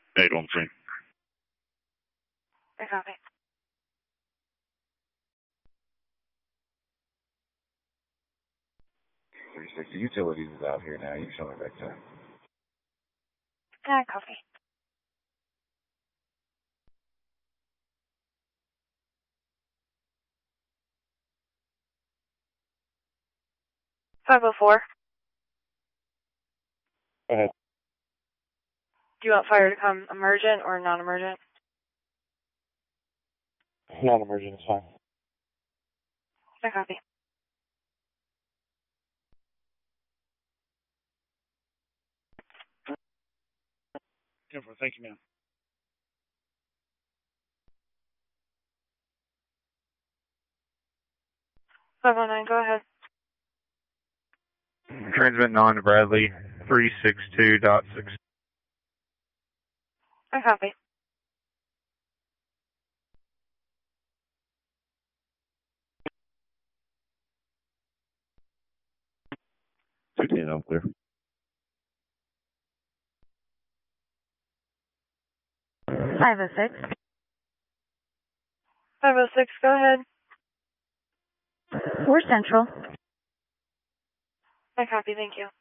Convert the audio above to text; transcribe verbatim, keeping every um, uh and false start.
eight one three. I copy. three sixty, utilities is out here now. You can show me back time. I copy. five oh four. Go ahead. Do you want fire to come emergent or non-emergent? Non-emergent is fine. I copy. Thank you, ma'am. five oh nine, go ahead. Transmit on to Bradley, three six two dot six. I copy. fifteen, I'm clear. five oh six. five oh six, go ahead. We're central. I copy, thank you.